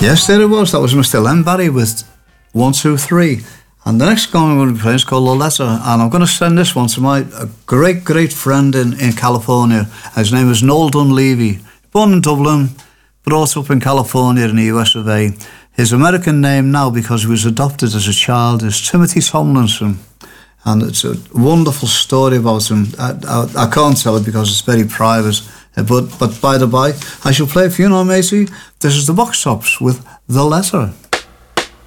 Yes, there it was. That was Mr. Len Barry with 1, 2, 3. And the next song I'm going to be playing is called The Letter. And I'm going to send this one to my great friend in California. His name is Noel Dunleavy. Born in Dublin, brought up in California in the US of A. His American name now, because he was adopted as a child, is Timothy Tomlinson. And it's a wonderful story about him. I can't tell it because it's very private. But by the by, I shall play for you now, matey. This is the Box Tops with The Letter.